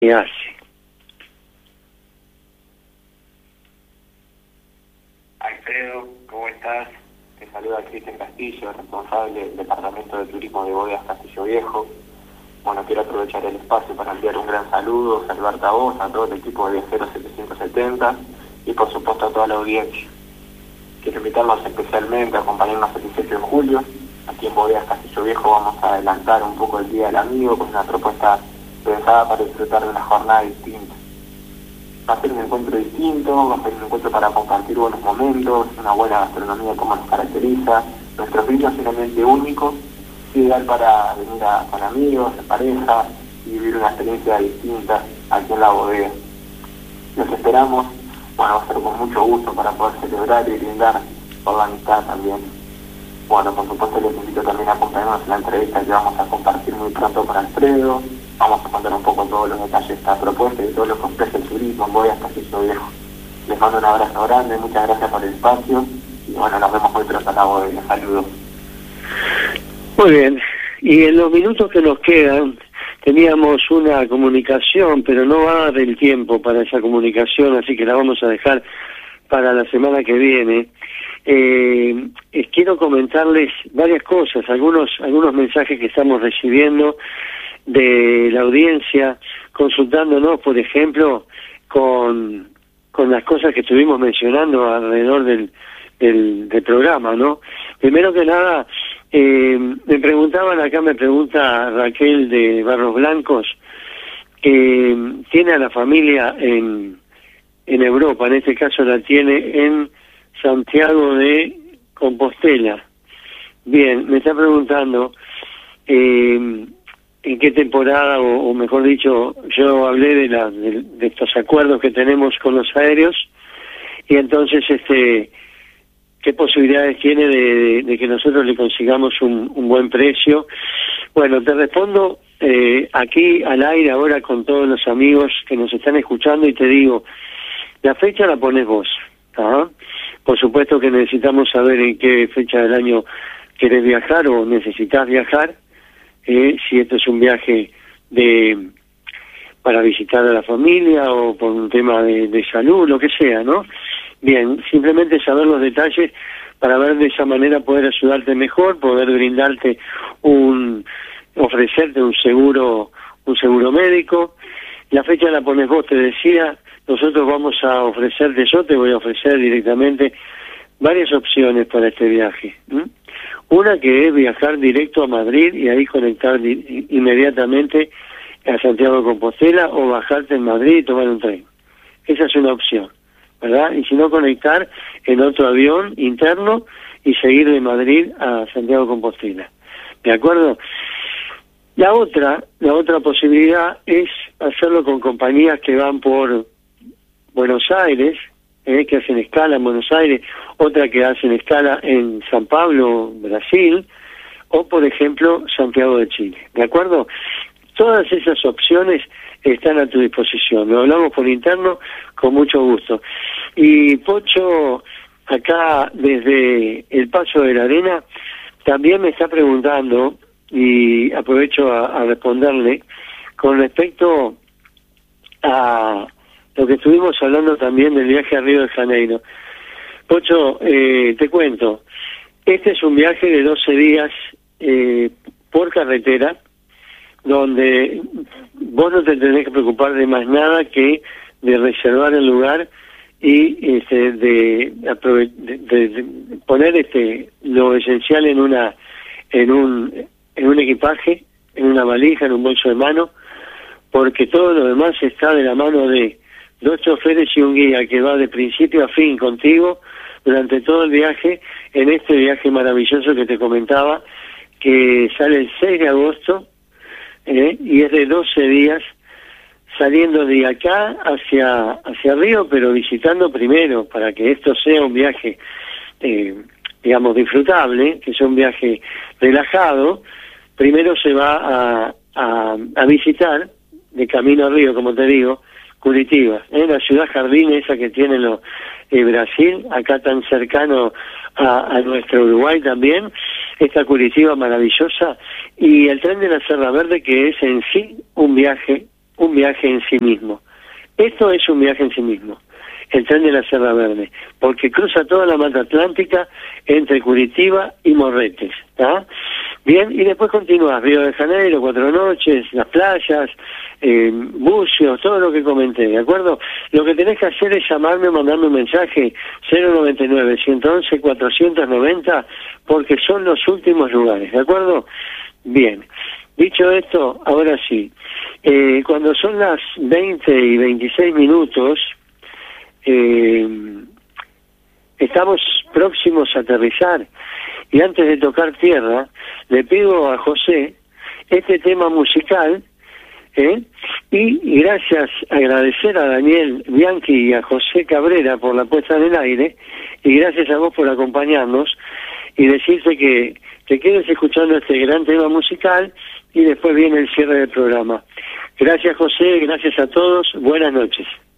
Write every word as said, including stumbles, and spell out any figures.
que hace. Alfredo, ¿cómo estás? Te saluda Cristian Castillo, responsable del Departamento de Turismo de Bodegas Castillo Viejo. Bueno, quiero aprovechar el espacio para enviar un gran saludo, saludarte a vos, a todo el equipo de Viajeros setecientos setenta y por supuesto a toda la audiencia. Quiero invitarlos especialmente a acompañarnos el dieciocho de julio. Aquí en Bodegas Castillo Viejo vamos a adelantar un poco el Día del Amigo con una propuesta pensada para disfrutar de una jornada distinta. Va a ser un encuentro distinto, va a ser un encuentro para compartir buenos momentos, una buena gastronomía como nos caracteriza, nuestros vinos un ambiente único, ideal para venir a, con amigos, en pareja y vivir una experiencia distinta aquí en la bodega. Los esperamos, bueno, va a ser con mucho gusto para poder celebrar y brindar por la amistad también. Bueno, por supuesto les invito también a acompañarnos en la entrevista que vamos a compartir muy pronto con Alfredo. Vamos a contar un poco todos los detalles de esta propuesta y todo lo que ofrece el turismo en Bodegas Castillo Viejo. Les mando un abrazo grande, muchas gracias por el espacio y bueno, nos vemos muy pronto en la bodega. Saludos. Muy bien, y en los minutos que nos quedan teníamos una comunicación, pero no va a dar el tiempo para esa comunicación, así que la vamos a dejar para la semana que viene. Eh, eh, quiero comentarles varias cosas, algunos algunos mensajes que estamos recibiendo de la audiencia, consultándonos, por ejemplo, con, con las cosas que estuvimos mencionando alrededor del, del, del programa, ¿no? Primero que nada, eh, me preguntaban, acá me pregunta Raquel de Barros Blancos, que tiene a la familia en, en Europa, en este caso la tiene en Santiago de Compostela. Bien, me está preguntando eh, en qué temporada, o, o mejor dicho, yo hablé de, la, de, de estos acuerdos que tenemos con los aéreos, y entonces, este, qué posibilidades tiene de, de, de que nosotros le consigamos un, un buen precio. Bueno, te respondo eh, aquí al aire ahora con todos los amigos que nos están escuchando y te digo, la fecha la pones vos, ¿ah? Por supuesto que necesitamos saber en qué fecha del año querés viajar o necesitas viajar, eh, si esto es un viaje de para visitar a la familia o por un tema de, de salud, lo que sea, ¿no? Bien, simplemente saber los detalles para ver de esa manera poder ayudarte mejor, poder brindarte un, ofrecerte un seguro, un seguro médico. La fecha la pones vos, te decía. Nosotros vamos a ofrecerte, yo te voy a ofrecer directamente varias opciones para este viaje. ¿Mm? Una que es viajar directo a Madrid y ahí conectar di- inmediatamente a Santiago de Compostela, o bajarte en Madrid y tomar un tren. Esa es una opción, ¿verdad? Y si no, conectar en otro avión interno y seguir de Madrid a Santiago de Compostela. ¿De acuerdo? La otra, la otra posibilidad es hacerlo con compañías que van por Buenos Aires, eh, que hacen escala en Buenos Aires, otra que hacen escala en San Pablo, Brasil, o por ejemplo Santiago de Chile, ¿de acuerdo? Todas esas opciones están a tu disposición, lo hablamos por interno con mucho gusto. Y Pocho, acá desde el Paso de la Arena, también me está preguntando, y aprovecho a, a responderle, con respecto a lo que estuvimos hablando también del viaje a Río de Janeiro. Pocho, eh, te cuento, este es un viaje de doce días eh, por carretera, donde vos no te tenés que preocupar de más nada que de reservar el lugar y este, de, de, de, de poner este lo esencial en una en un en un equipaje, en una valija, en un bolso de mano, porque todo lo demás está de la mano de dos choferes y un guía que va de principio a fin contigo durante todo el viaje, en este viaje maravilloso que te comentaba, que sale el seis de agosto, eh, y es de doce días, saliendo de acá hacia hacia Río, pero visitando primero, para que esto sea un viaje, eh, digamos, disfrutable, que sea un viaje relajado. Primero se va a, a, a visitar, de camino a Río, como te digo, Curitiba, ¿eh? La ciudad jardín esa que tiene lo, eh, Brasil, acá tan cercano a, a nuestro Uruguay también, esta Curitiba maravillosa, y el tren de la Serra Verde, que es en sí un viaje un viaje en sí mismo. Esto es un viaje en sí mismo, el tren de la Sierra Verde, porque cruza toda la Mata Atlántica entre Curitiba y Morretes, ¿está? Bien, y después continúas, Río de Janeiro, Cuatro Noches, las playas, eh, Bucios, todo lo que comenté, ¿de acuerdo? Lo que tenés que hacer es llamarme o mandarme un mensaje cero noventa y nueve, ciento once, cuatrocientos noventa, porque son los últimos lugares, ¿de acuerdo? Bien, dicho esto, ahora sí, eh, cuando son las veinte y veintiséis minutos, eh, estamos próximos a aterrizar, y antes de tocar tierra, le pido a José este tema musical, ¿eh? y gracias, agradecer a Daniel Bianchi y a José Cabrera por la puesta en el aire, y gracias a vos por acompañarnos, y decirte que te quedes escuchando este gran tema musical, y después viene el cierre del programa. Gracias, José, gracias a todos, buenas noches.